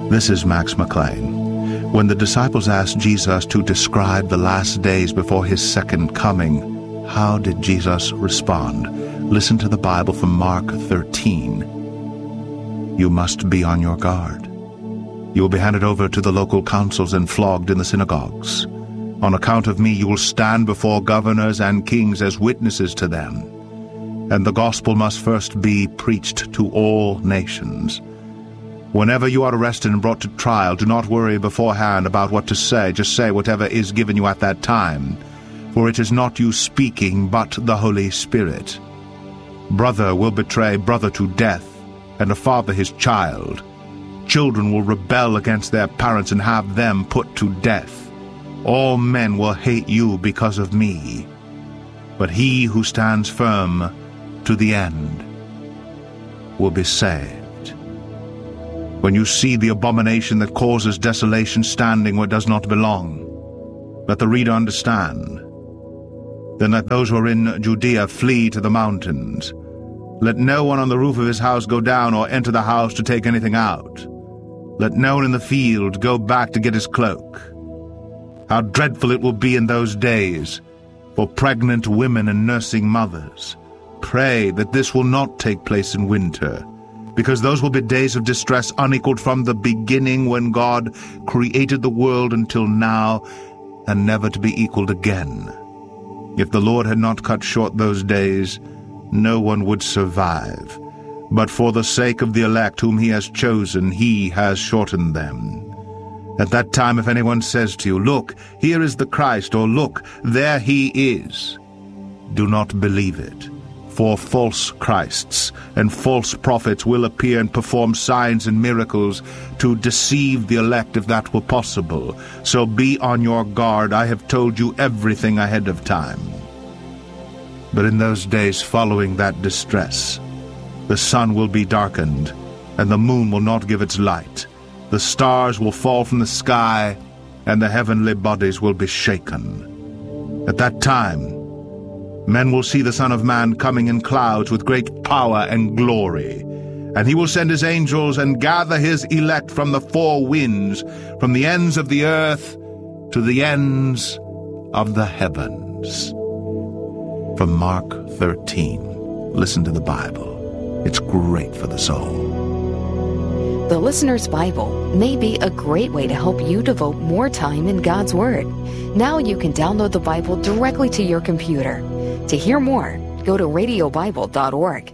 This is Max McLean. When the disciples asked Jesus to describe the last days before his second coming, how did Jesus respond? Listen to the Bible from Mark 13. You must be on your guard. You will be handed over to the local councils and flogged in the synagogues. On account of me, you will stand before governors and kings as witnesses to them. And the gospel must first be preached to all nations. Whenever you are arrested and brought to trial, do not worry beforehand about what to say. Just say whatever is given you at that time. For it is not you speaking, but the Holy Spirit. Brother will betray brother to death, and a father his child. Children will rebel against their parents and have them put to death. All men will hate you because of me. But he who stands firm to the end will be saved. When you see the abomination that causes desolation standing where it does not belong, let the reader understand. Then let those who are in Judea flee to the mountains. Let no one on the roof of his house go down or enter the house to take anything out. Let no one in the field go back to get his cloak. How dreadful it will be in those days for pregnant women and nursing mothers. Pray that this will not take place in winter, because those will be days of distress unequaled from the beginning when God created the world until now, and never to be equaled again. If the Lord had not cut short those days, no one would survive. But for the sake of the elect whom he has chosen, he has shortened them. At that time, if anyone says to you, "Look, here is the Christ," or "Look, there he is," do not believe it. For false Christs and false prophets will appear and perform signs and miracles to deceive the elect if that were possible. So be on your guard. I have told you everything ahead of time. But in those days following that distress, the sun will be darkened, and the moon will not give its light. The stars will fall from the sky, and the heavenly bodies will be shaken. At that time, men will see the Son of Man coming in clouds with great power and glory. And he will send his angels and gather his elect from the four winds, from the ends of the earth to the ends of the heavens. From Mark 13. Listen to the Bible. It's great for the soul. The Listener's Bible may be a great way to help you devote more time in God's Word. Now you can download the Bible directly to your computer. To hear more, go to radiobible.org.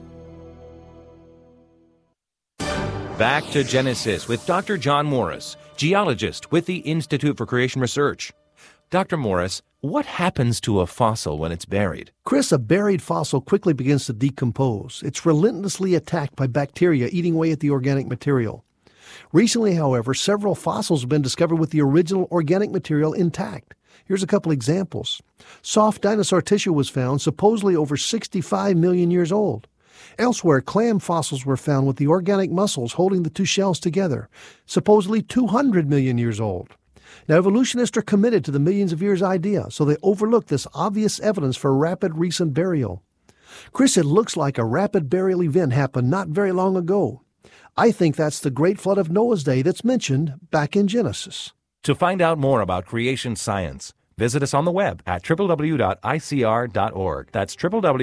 Back to Genesis with Dr. John Morris, geologist with the Institute for Creation Research. Dr. Morris, what happens to a fossil when it's buried? Chris, a buried fossil quickly begins to decompose. It's relentlessly attacked by bacteria eating away at the organic material. Recently, however, several fossils have been discovered with the original organic material intact. Here's a couple examples. Soft dinosaur tissue was found, supposedly over 65 million years old. Elsewhere, clam fossils were found with the organic muscles holding the two shells together, supposedly 200 million years old. Now, evolutionists are committed to the millions of years idea, so they overlook this obvious evidence for rapid recent burial. Chris, it looks like a rapid burial event happened not very long ago. I think that's the great flood of Noah's day that's mentioned back in Genesis. To find out more about creation science, visit us on the web at www.icr.org. That's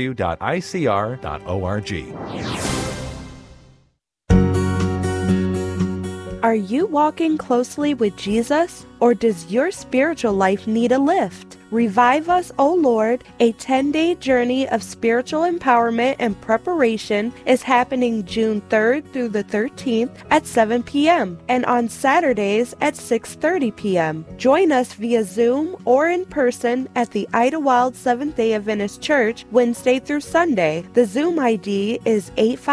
www.icr.org. Are you walking closely with Jesus, or does your spiritual life need a lift? Revive Us, O Lord, a 10-day journey of spiritual empowerment and preparation is happening June 3rd through the 13th at 7 p.m. and on Saturdays at 6:30 p.m. Join us via Zoom or in person at the Idlewild Seventh-day Adventist Church Wednesday through Sunday. The Zoom ID is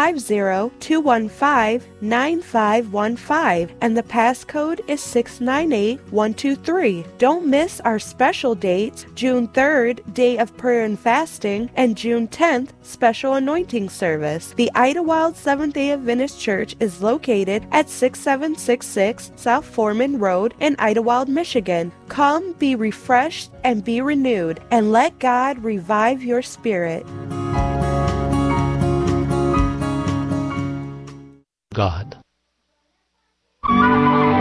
850-215-9515 and the passcode is 698123. Don't miss our special dates, June 3rd, Day of Prayer and Fasting, and June 10th, Special Anointing Service. The Idlewild Seventh-day Adventist Church is located at 6766 South Foreman Road in Idlewild, Michigan. Come, be refreshed, and be renewed, and let God revive your spirit. God.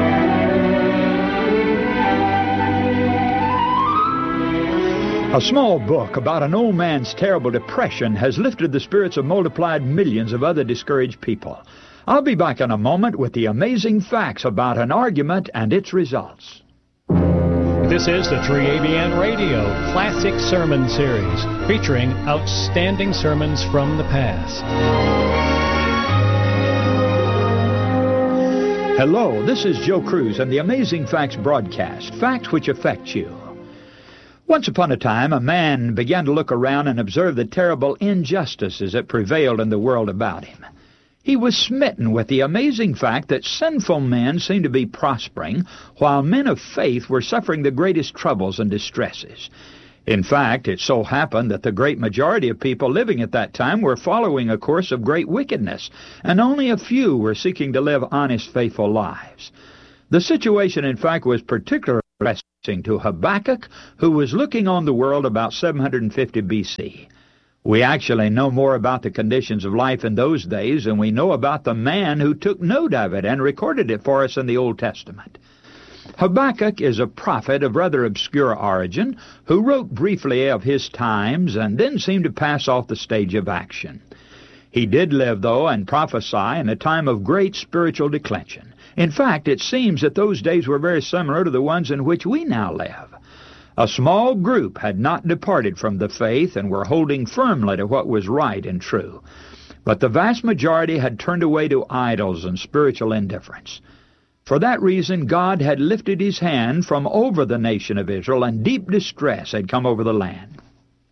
A small book about an old man's terrible depression has lifted the spirits of multiplied millions of other discouraged people. I'll be back in a moment with the amazing facts about an argument and its results. This is the 3ABN Radio Classic Sermon Series, featuring outstanding sermons from the past. Hello, this is Joe Cruz and the Amazing Facts broadcast, facts which affect you. Once upon a time, a man began to look around and observe the terrible injustices that prevailed in the world about him. He was smitten with the amazing fact that sinful men seemed to be prospering, while men of faith were suffering the greatest troubles and distresses. In fact, it so happened that the great majority of people living at that time were following a course of great wickedness, and only a few were seeking to live honest, faithful lives. The situation, in fact, was particularly distressing to Habakkuk, who was looking on the world about 750 B.C. We actually know more about the conditions of life in those days than we know about the man who took note of it and recorded it for us in the Old Testament. Habakkuk is a prophet of rather obscure origin who wrote briefly of his times and then seemed to pass off the stage of action. He did live, though, and prophesy in a time of great spiritual declension. In fact, it seems that those days were very similar to the ones in which we now live. A small group had not departed from the faith and were holding firmly to what was right and true. But the vast majority had turned away to idols and spiritual indifference. For that reason, God had lifted his hand from over the nation of Israel, and deep distress had come over the land.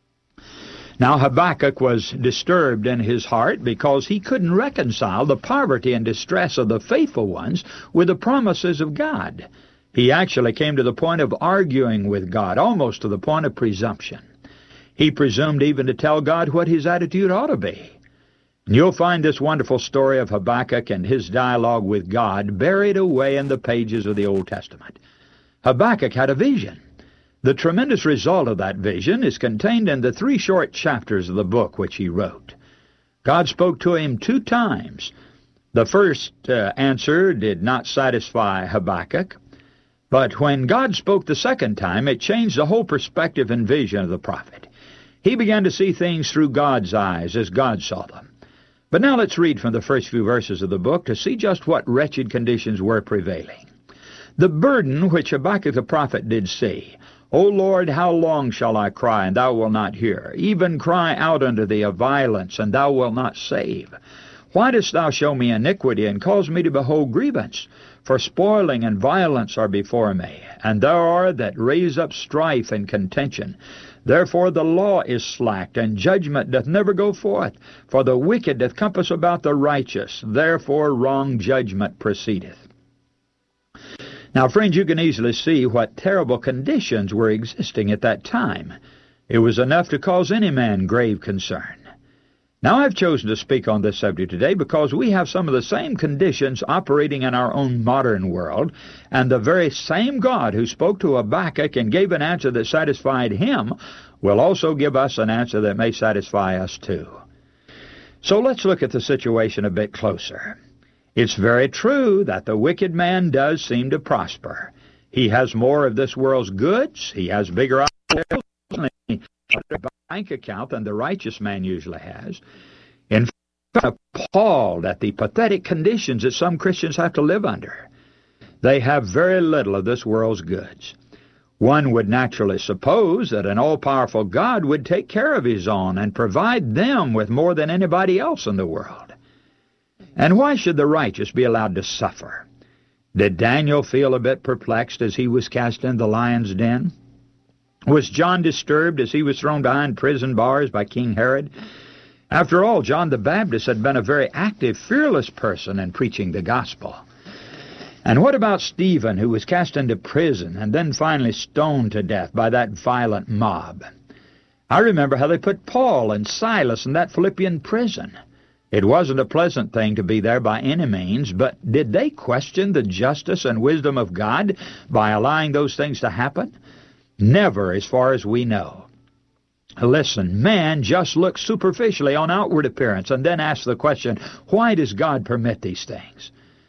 Now Habakkuk was disturbed in his heart because he couldn't reconcile the poverty and distress of the faithful ones with the promises of God. He actually came to the point of arguing with God, almost to the point of presumption. He presumed even to tell God what his attitude ought to be. And you'll find this wonderful story of Habakkuk and his dialogue with God buried away in the pages of the Old Testament. Habakkuk had a vision. The tremendous result of that vision is contained in the 3 short chapters of the book which he wrote. God spoke to him 2 times. The first answer did not satisfy Habakkuk. But when God spoke the second time, it changed the whole perspective and vision of the prophet. He began to see things through God's eyes as God saw them. But now let's read from the first few verses of the book to see just what wretched conditions were prevailing. The burden which Habakkuk the prophet did see. O Lord, how long shall I cry, and thou wilt not hear? Even cry out unto thee of violence, and thou wilt not save. Why dost thou show me iniquity, and cause me to behold grievance? For spoiling and violence are before me, and there are that raise up strife and contention. Therefore the law is slacked, and judgment doth never go forth. For the wicked doth compass about the righteous, therefore wrong judgment proceedeth. Now, friends, you can easily see what terrible conditions were existing at that time. It was enough to cause any man grave concern. Now, I've chosen to speak on this subject today because we have some of the same conditions operating in our own modern world, and the very same God who spoke to Habakkuk and gave an answer that satisfied him will also give us an answer that may satisfy us too. So let's look at the situation a bit closer. It's very true that the wicked man does seem to prosper. He has more of this world's goods, he has bigger bank account than the righteous man usually has. In fact, I'm appalled at the pathetic conditions that some Christians have to live under. They have very little of this world's goods. One would naturally suppose that an all-powerful God would take care of his own and provide them with more than anybody else in the world. And why should the righteous be allowed to suffer? Did Daniel feel a bit perplexed as he was cast in the lion's den? Was John disturbed as he was thrown behind prison bars by King Herod? After all, John the Baptist had been a very active, fearless person in preaching the gospel. And what about Stephen, who was cast into prison and then finally stoned to death by that violent mob? I remember how they put Paul and Silas in that Philippian prison. It wasn't a pleasant thing to be there by any means, but did they question the justice and wisdom of God by allowing those things to happen? Never, as far as we know. Listen, man just looks superficially on outward appearance and then asks the question, why does God permit these things?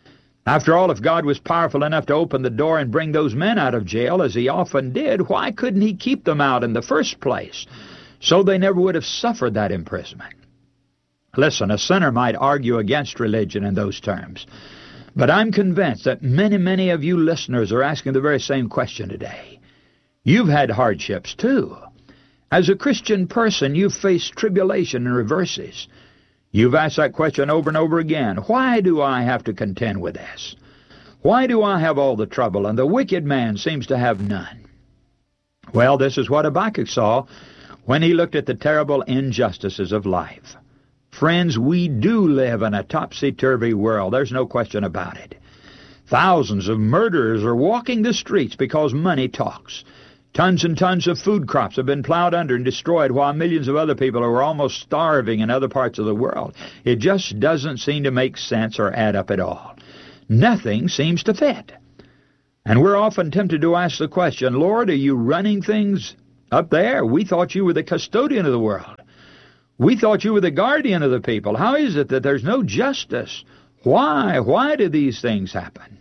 After all, if God was powerful enough to open the door and bring those men out of jail, as he often did, why couldn't he keep them out in the first place, so they never would have suffered that imprisonment? Listen, a sinner might argue against religion in those terms, but I'm convinced that many of you listeners are asking the very same question today. You've had hardships too. As a Christian person, you've faced tribulation and reverses. You've asked that question over and over again. Why do I have to contend with this? Why do I have all the trouble, and the wicked man seems to have none? Well, this is what Habakkuk saw when he looked at the terrible injustices of life. Friends, we do live in a topsy-turvy world. There's no question about it. Thousands of murderers are walking the streets because money talks. Tons and tons of food crops have been plowed under and destroyed, while millions of other people are almost starving in other parts of the world. It just doesn't seem to make sense or add up at all. Nothing seems to fit. And we're often tempted to ask the question, Lord, are you running things up there? We thought you were the custodian of the world. We thought you were the guardian of the people. How is it that there's no justice? Why? Why do these things happen?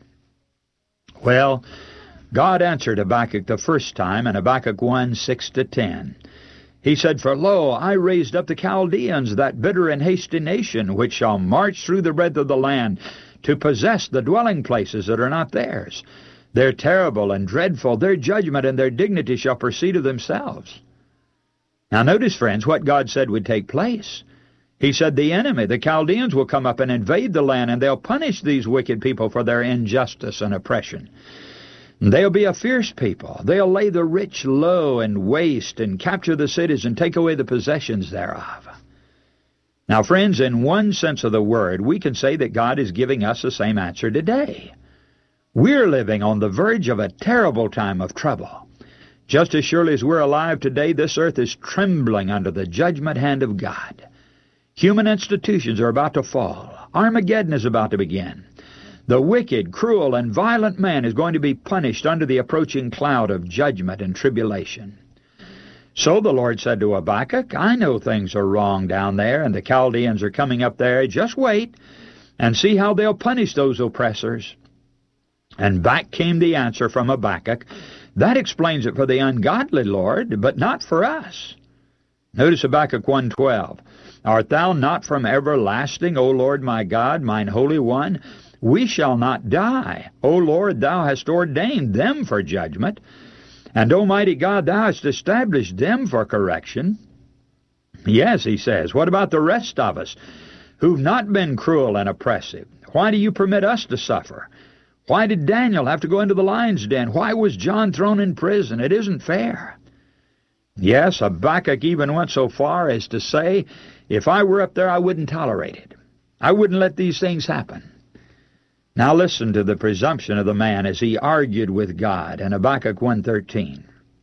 Well, God answered Habakkuk the first time in Habakkuk 1, 6-10. He said, For lo, I raised up the Chaldeans, that bitter and hasty nation, which shall march through the breadth of the land, to possess the dwelling places that are not theirs. They're terrible and dreadful. Their judgment and their dignity shall proceed of themselves. Now notice, friends, what God said would take place. He said the enemy, the Chaldeans, will come up and invade the land, and they'll punish these wicked people for their injustice and oppression. They'll be a fierce people. They'll lay the rich low and waste and capture the cities and take away the possessions thereof. Now, friends, in one sense of the word, we can say that God is giving us the same answer today. We're living on the verge of a terrible time of trouble. Just as surely as we're alive today, this earth is trembling under the judgment hand of God. Human institutions are about to fall. Armageddon is about to begin. The wicked, cruel, and violent man is going to be punished under the approaching cloud of judgment and tribulation. So the Lord said to Habakkuk, I know things are wrong down there, and the Chaldeans are coming up there. Just wait and see how they'll punish those oppressors. And back came the answer from Habakkuk. That explains it for the ungodly, Lord, but not for us. Notice Habakkuk 1:12. Art thou not from everlasting, O Lord my God, mine Holy One? We shall not die. O Lord, thou hast ordained them for judgment. And, Almighty God, thou hast established them for correction. Yes, he says, what about the rest of us who've not been cruel and oppressive? Why do you permit us to suffer? Why did Daniel have to go into the lion's den? Why was John thrown in prison? It isn't fair. Yes, Habakkuk even went so far as to say, if I were up there, I wouldn't tolerate it. I wouldn't let these things happen. Now listen to the presumption of the man as he argued with God in Habakkuk 1:13.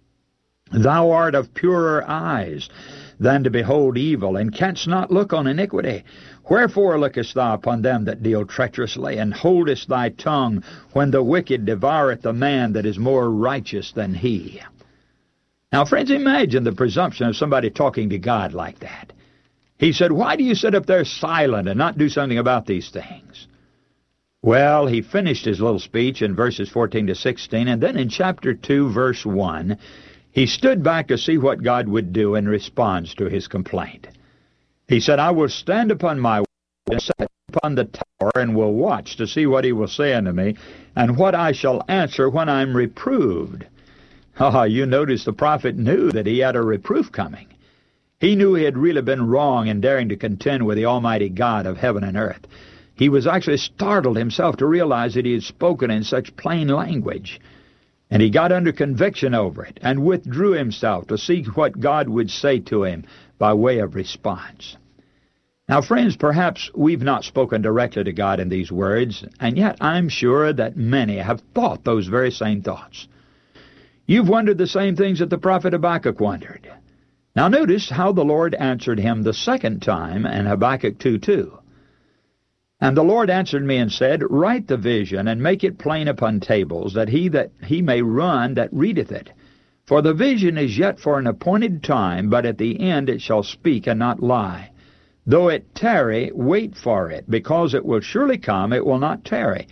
Thou art of purer eyes than to behold evil, and canst not look on iniquity. Wherefore lookest thou upon them that deal treacherously, and holdest thy tongue when the wicked devoureth the man that is more righteous than he? Now, friends, imagine the presumption of somebody talking to God like that. He said, why do you sit up there silent and not do something about these things? Well, he finished his little speech in verses 14-16, and then in chapter 2, verse 1, he stood back to see what God would do in response to his complaint. He said, I will stand upon my word and set upon the tower, and will watch to see what he will say unto me, and what I shall answer when I am reproved. You notice the prophet knew that he had a reproof coming. He knew he had really been wrong in daring to contend with the Almighty God of heaven and earth. He was actually startled himself to realize that he had spoken in such plain language. And he got under conviction over it and withdrew himself to see what God would say to him by way of response. Now, friends, perhaps we've not spoken directly to God in these words, and yet I'm sure that many have thought those very same thoughts. You've wondered the same things that the prophet Habakkuk wondered. Now notice how the Lord answered him the second time in Habakkuk 2:2. And the Lord answered me and said, Write the vision, and make it plain upon tables, that he may run that readeth it. For the vision is yet for an appointed time, but at the end it shall speak and not lie. Though it tarry, wait for it, because it will surely come, it will not tarry.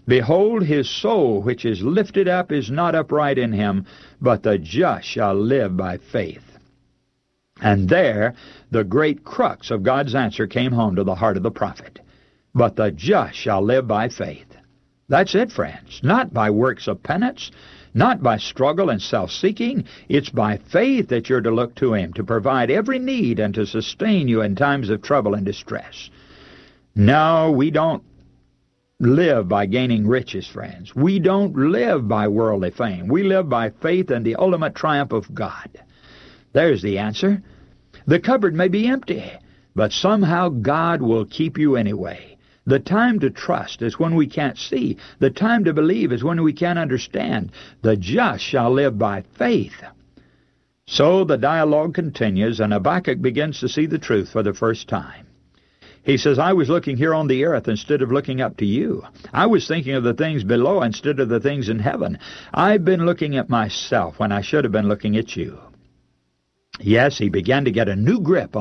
Behold, his soul which is lifted up is not upright in him, but the just shall live by faith. And there the great crux of God's answer came home to the heart of the prophet. But the just shall live by faith. That's it, friends. Not by works of penance, not by struggle and self-seeking. It's by faith that you're to look to him to provide every need and to sustain you in times of trouble and distress. No, we don't live by gaining riches, friends. We don't live by worldly fame. We live by faith and the ultimate triumph of God. There's the answer. The cupboard may be empty, but somehow God will keep you anyway. The time to trust is when we can't see. The time to believe is when we can't understand. The just shall live by faith. So the dialogue continues, and Habakkuk begins to see the truth for the first time. He says, I was looking here on the earth instead of looking up to you. I was thinking of the things below instead of the things in heaven. I've been looking at myself when I should have been looking at you. Yes, he began to get a new grip